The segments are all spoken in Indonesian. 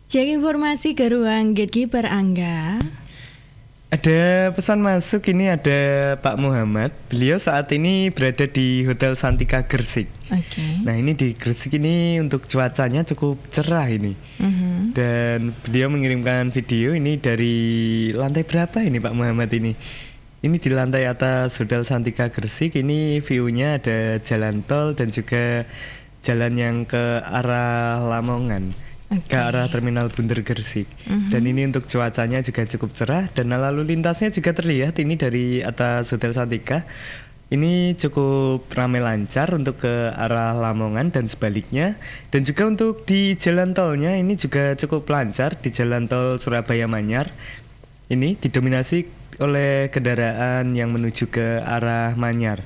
Cek informasi ke ruang Gatekeeper Angga. Ada pesan masuk, ini ada Pak Muhammad. Beliau saat ini berada di Hotel Santika Gresik. Oke. Nah, ini di Gresik ini untuk cuacanya cukup cerah ini. Dan beliau mengirimkan video ini dari lantai berapa ini Pak Muhammad ini? Ini di lantai atas Hotel Santika Gresik. Ini view-nya ada jalan tol dan juga jalan yang ke arah Lamongan. Ke arah Terminal Bunder Gresik. Dan ini untuk cuacanya juga cukup cerah dan lalu lintasnya juga terlihat ini dari atas Hotel Santika. Ini cukup ramai lancar untuk ke arah Lamongan dan sebaliknya. Dan juga untuk di jalan tolnya ini juga cukup lancar di jalan tol Surabaya Manyar. Ini didominasi oleh kendaraan yang menuju ke arah Manyar.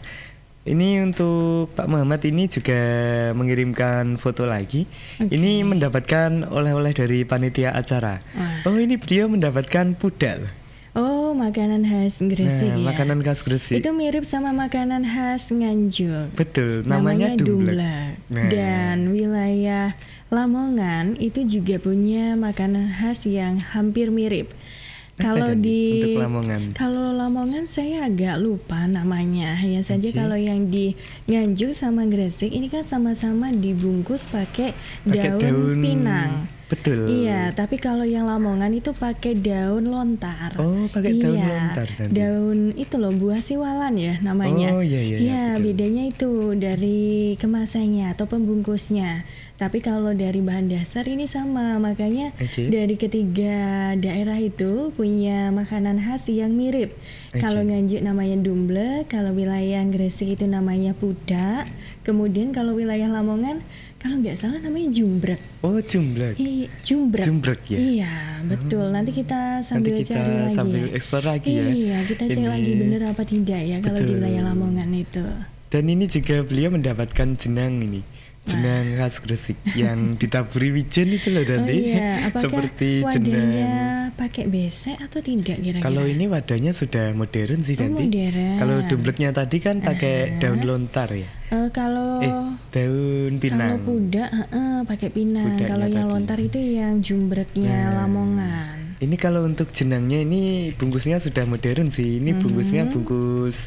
Ini untuk Pak Muhammad ini juga mengirimkan foto lagi. Ini mendapatkan oleh-oleh dari panitia acara. Oh, ini beliau mendapatkan pudal. Oh, makanan khas Gresik ya. Makanan khas Gresik. Itu mirip sama makanan khas Nganjuk. Betul, namanya dumblek. Dan wilayah Lamongan itu juga punya makanan khas yang hampir mirip. Kalau di kalau Lamongan saya agak lupa namanya. Hanya saja kalau yang di Nganjuk sama Gresik ini kan sama-sama dibungkus pakai daun pinang. Betul. Iya, tapi kalau yang Lamongan itu pakai daun lontar. Oh, pakai daun lontar tadi. Daun itu loh, buah siwalan ya namanya. Oh, iya. Iya, bedanya itu dari kemasannya atau pembungkusnya. Tapi kalau dari bahan dasar ini sama, makanya dari ketiga daerah itu punya makanan khas yang mirip. Kalau Nganjuk namanya dumblek, kalau wilayah Gresik itu namanya pudak, kemudian kalau wilayah Lamongan kalau nggak salah namanya jumbrek. Oh, jumbrek. Jumbrek. Jumbrek ya. Iya, betul. Nanti kita sambil cari lagi. Sambil eksplor lagi ya. Iya, kita cek lagi bener apa tidak ya kalau di wilayah Lamongan itu. Dan ini juga beliau mendapatkan jenang ini. Jenang khas Gresik yang ditaburi wijen itu loh Danti. Oh iya, apakah seperti wadahnya pakai besek atau tidak kira-kira? Kalau ini wadahnya sudah modern sih Danti. Modern. Kalau dumbleknya tadi kan pakai daun lontar ya. Kalau daun pinang. Kalau pudak pakai pinang. Kalau yang lontar itu yang jumbreknya Lamongan. Ini kalau untuk jenangnya ini bungkusnya sudah modern sih. Ini bungkusnya bungkus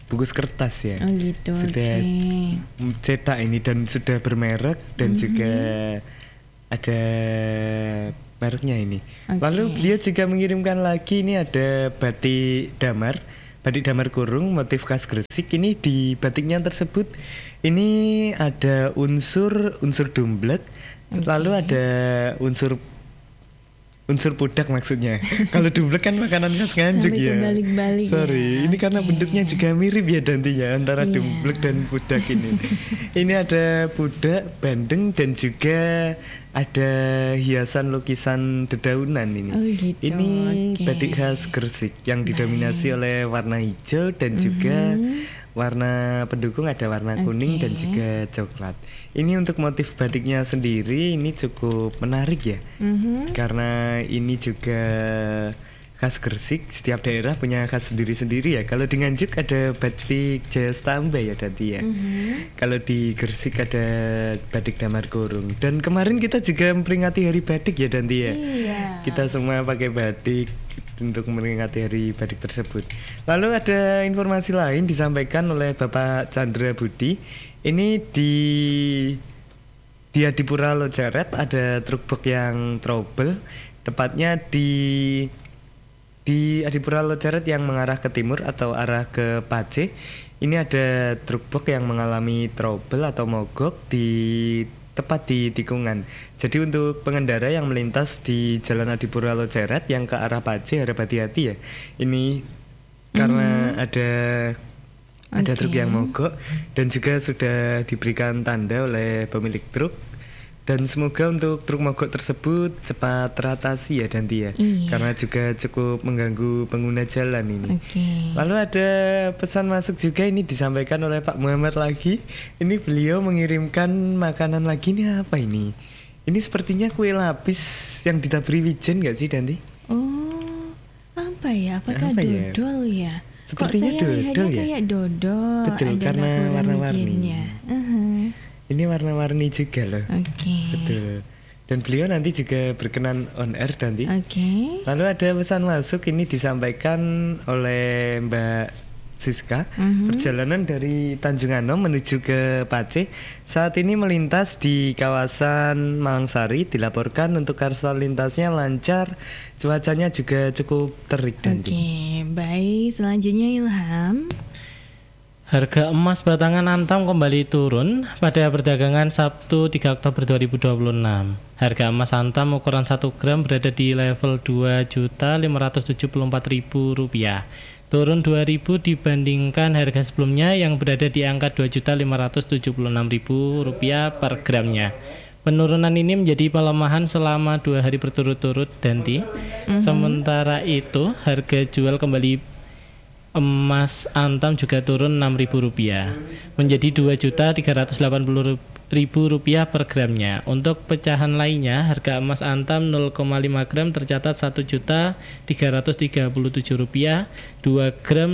kertas ya. Oh gitu. Sudah cetak ini dan sudah bermerek dan juga ada mereknya ini. Lalu beliau juga mengirimkan lagi ini ada batik damar kurung motif khas Gresik. Ini di batiknya tersebut ini ada unsur dumblek, lalu ada unsur pudak maksudnya. Kalau dumblek kan makanan khas Nganjuk ya. Sorry, ini karena bentuknya juga mirip ya Dantinya antara dumblek dan pudak ini. Ini ada pudak, bandeng dan juga ada hiasan lukisan dedaunan ini. Oh gitu, ini batik khas Gresik yang didominasi oleh warna hijau dan juga warna pendukung ada warna kuning dan juga coklat. Ini untuk motif batiknya sendiri ini cukup menarik ya. Karena ini juga khas Gresik, setiap daerah punya khas sendiri-sendiri ya. Kalau di Nganjuk ada batik Jaya Stamba ya Danti ya. Kalau di Gresik ada batik damar kurung. Dan kemarin kita juga memperingati Hari Batik ya Danti ya. Kita semua pakai batik untuk memperingati Hari Batik tersebut. Lalu ada informasi lain disampaikan oleh Bapak Chandra Budi. Ini di Adipura Loceret ada truk box yang trouble, tepatnya di Adipura Loceret yang mengarah ke timur atau arah ke Pace. Ini ada truk box yang mengalami trouble atau mogok tepat di tikungan. Jadi untuk pengendara yang melintas di Jalan Adipura Loceret yang ke arah Pace harap hati-hati ya. Ini karena ada truk yang mogok dan juga sudah diberikan tanda oleh pemilik truk. Dan semoga untuk truk mogok tersebut cepat teratasi ya Danti ya. Karena juga cukup mengganggu pengguna jalan ini. Lalu ada pesan masuk juga ini disampaikan oleh Pak Muhammad lagi. Ini beliau mengirimkan makanan lagi, ini apa ini? Ini sepertinya kue lapis yang ditaburi wijen gak sih Danti? Oh, apa ya? Apakah dodol ya? Sepertinya dodol ya? Kayak dodol. Betul, karena warna-warni. Ini warna-warni juga loh. Betul. Dan beliau nanti juga berkenan on air nanti. Oke. Lalu ada pesan masuk ini disampaikan oleh Mbak Siska. Perjalanan dari Tanjung Anom menuju ke Pace saat ini melintas di kawasan Malangsari. Dilaporkan untuk arus lalu lintasnya lancar, cuacanya juga cukup terik nanti. Oke, baik. Selanjutnya Ilham. Harga emas batangan Antam kembali turun pada perdagangan Sabtu 3 Oktober 2026. Harga emas Antam ukuran 1 gram berada di level Rp2.574.000. Turun Rp2.000 dibandingkan harga sebelumnya yang berada di angka Rp2.576.000 per gramnya. Penurunan ini menjadi pelemahan selama 2 hari berturut-turut Danti. Sementara itu harga jual kembali emas Antam juga turun Rp6.000 menjadi Rp2.380.000 per gramnya. Untuk pecahan lainnya, harga emas Antam 0,5 gram tercatat Rp1.337.000, 2 gram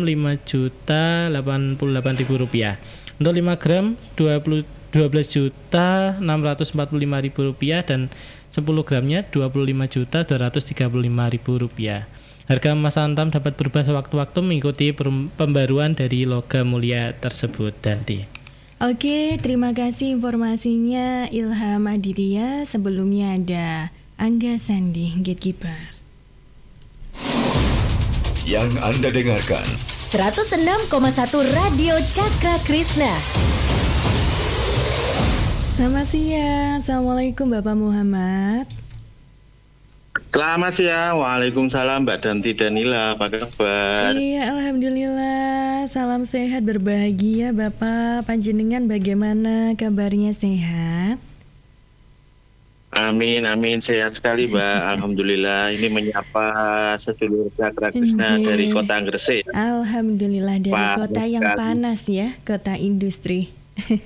Rp5.088.000. Untuk 5 gram Rp12.645.000 dan 10 gramnya Rp25.235.000. Harga emas Antam dapat berubah sewaktu-waktu mengikuti pembaruan dari logam mulia tersebut, Danti. Oke, terima kasih informasinya Ilham Aditya. Sebelumnya ada Angga Sandi, Gatekeeper. Yang Anda dengarkan 106,1 Radio Cakra Krishna. Selamat siang, Assalamualaikum Bapak Muhammad. Selamat siang, waalaikumsalam Mbak Danti Danila, apa kabar? Iya, alhamdulillah, salam sehat berbahagia Bapak. Panjenengan bagaimana kabarnya, sehat? Amin, sehat sekali Mbak, alhamdulillah. Ini menyapa sedulur Cakra Krishna dari Kota Gresik. Alhamdulillah, dari kota yang panas ya, kota industri.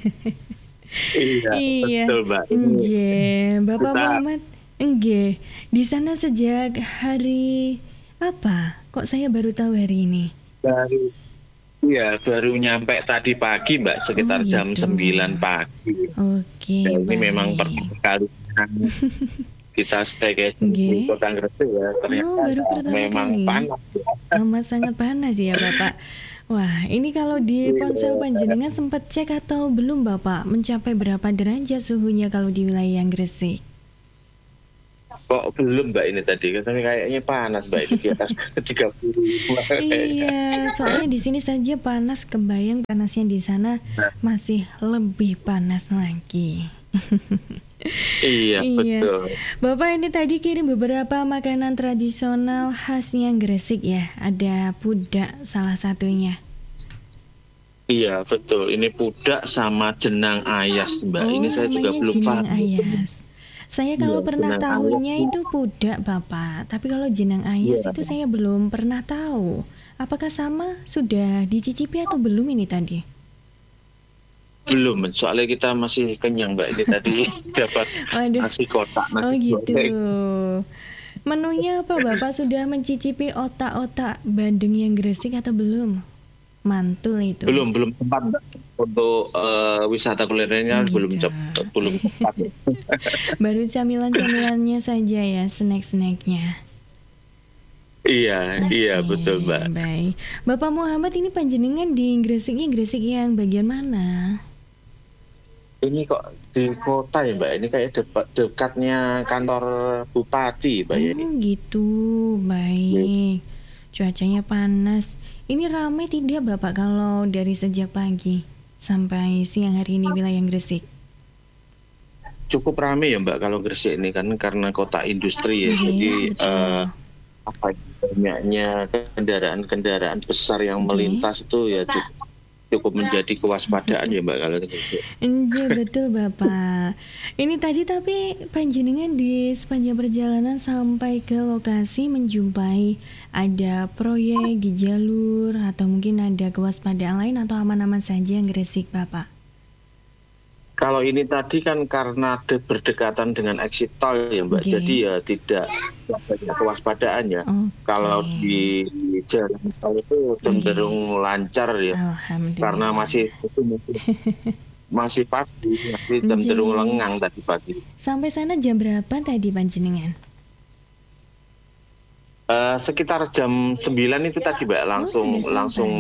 Iya, betul Mbak. Bapak Muhammad. Enggak, di sana sejak hari apa? Kok saya baru tahu hari ini? Baru nyampe tadi pagi Mbak, sekitar jam 9 pagi. Oke, ini memang pertama kali kita staycation di Kota Gresik ya. Ternyata baru memang kali. Panas. Amat sangat panas ya Bapak. Wah, ini kalau di ponsel panjenengan sempat cek atau belum Bapak? Mencapai berapa derajat suhunya kalau di wilayah Gresik? Kok belum Mbak ini tadi? Katanya kayaknya panas Mbak, itu di atas 30. Iya, soalnya di sini saja panas, kebayang panasnya di sana masih lebih panas lagi. Iya, betul. Bapak ini tadi kirim beberapa makanan tradisional khasnya Gresik ya. Ada pudak salah satunya. Iya, betul. Ini pudak sama jenang ayas Mbak. Ini saya juga belum paham. Ayas. Saya kalau pernah tahunya itu pudak Bapak, tapi kalau jenang ayas itu saya belum pernah tahu. Apakah sama? Sudah dicicipi atau belum ini tadi? Belum, soalnya kita masih kenyang Mbak. Ini tadi dapat nasi kotak. Oh gitu. Menunya apa Bapak? Sudah mencicipi otak-otak Bandeng yang Gresik atau belum? Mantul itu. Belum sempat untuk wisata kulinernya. Belum sempat. Baru camilan-camilannya saja ya, snack-snacknya. Iya betul Mbak. Baik, Bapak Muhammad ini panjenengan di Gresiknya Gresik yang bagian mana? Ini kok di kota ya Mbak. Ini kayak dekatnya kantor bupati Mbak. Gitu, baik. Cuacanya panas. Ini ramai tidak Bapak kalau dari sejak pagi sampai siang hari ini wilayah Gresik? Cukup ramai ya Mbak kalau Gresik ini kan karena kota industri ya. Jadi banyaknya kendaraan-kendaraan besar yang melintas itu ya cukup menjadi kewaspadaan ya Mbak kalau gitu. Betul Bapak. Ini tadi tapi panjenengan di sepanjang perjalanan sampai ke lokasi menjumpai ada proyek di jalur atau mungkin ada kewaspadaan lain atau aman-aman saja yang Gresik Bapak? Kalau ini tadi kan karena berdekatan dengan exit tol ya Mbak, jadi ya tidak banyak kewaspadaan ya. Kalau di jalan tol itu cenderung lancar ya, karena masih masih pagi, masih jam Nggih. 3 lengang tadi pagi. Sampai sana jam berapa tadi panjenengan? Sekitar jam 9 itu tadi Mbak, langsung sudah sampai.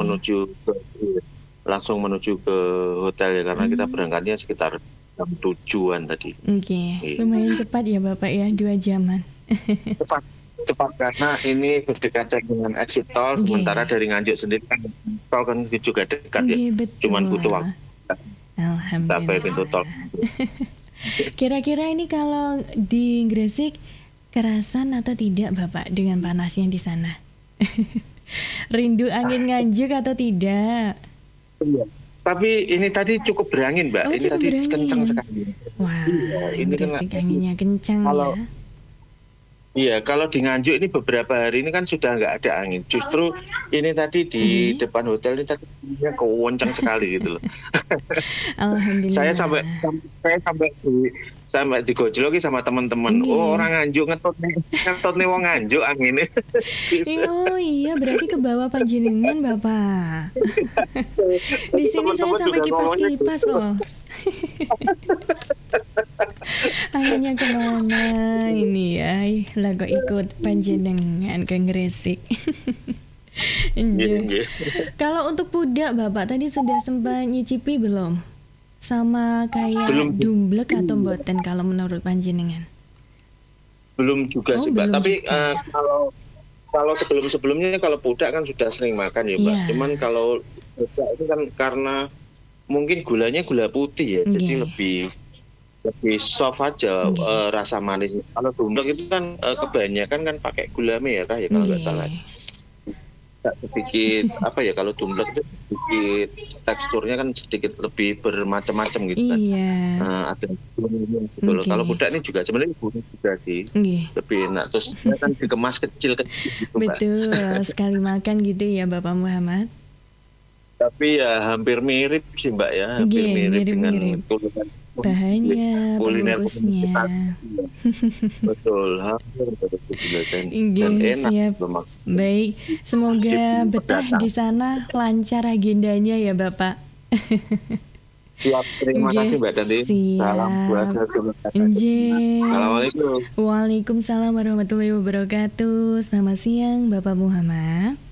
menuju ke hotel ya, karena kita berangkatnya sekitar jam 7-an tadi. Oke, Iya. lumayan cepat ya Bapak ya, 2 jaman. Cepat karena ini berdekatan dengan exit tol, Nggih. sementara dari Nganjuk sendiri kan tol kan juga dekat ya. Nggih, betul. Cuman butuh waktu sampai pintu Alhamdulillah. tol. Kira-kira ini kalau di Gresik kerasan atau tidak Bapak dengan panasnya di sana? Rindu angin Nganjuk atau tidak? Tapi ini tadi cukup berangin Mbak, Oh, ini cukup tadi berangin. kencang sekali. Wah, ini kan Gresik anginnya kencang kalau- ya. Iya, kalau di Nganjuk ini beberapa hari ini kan sudah nggak ada angin. Justru ini tadi di depan hotel ini tadi anginnya kewoncang sekali gitu loh. Alhamdulillah. Saya sampai digojloki sama teman-teman. Nggih. Oh, orang Nganjuk ngetut nih wong Nganjuk anginnya. Oh iya, berarti ke bawah panjenengan Bapak. Di sini saya Teman-teman sampai juga ngomongnya kipas-kipas loh. Anginnya kemana ini ya? Lah kok ikut panjenengan ke Gresik. Nggih. Nggih. Kalau untuk pudak Bapak tadi sudah sempat nyicipi belum? Sama kayak Belum. dumblek atau mboten kalau menurut panjenengan? Belum juga Oh, sih Mbak. belum Tapi juga. kalau sebelum-sebelumnya kalau pudak kan sudah sering makan ya Mbak. Iya. Cuman kalau pudak itu kan karena mungkin gulanya gula putih ya, jadi Nggih. lebih soft aja Nggih. rasa manis. Kalau dumblek itu kan kebanyakan kan pakai gula merah ya kalau nggak salah. Nggih. Sedikit apa ya, kalau dumblek itu sedikit teksturnya kan sedikit lebih bermacam-macam gitu kan. Iya. Ada gitu loh. Oke. Kalau pudak ini juga sebenarnya gurih juga sih, Nggih. lebih enak. Terus dia kan dikemas kecil-kecil gitu Mbak. Betul, sekali makan gitu ya Bapak Muhammad. Tapi ya hampir mirip sih Mbak ya, hampir Nggih, mirip dengan mirip-mirip. kuliner Bahannya, kuliner pembungkusnya. kita. Betul, hampir mirip gitu dan Nggih, enak. siap. Memang. Baik, semoga betah di sana, lancar agendanya ya Bapak. Siap, terima Nggih. kasih Mbak Tanti. Siap. Salam buat teman-teman. Nggih. Assalamualaikum. Waalaikumsalam warahmatullahi wabarakatuh. Selamat siang Bapak Muhammad.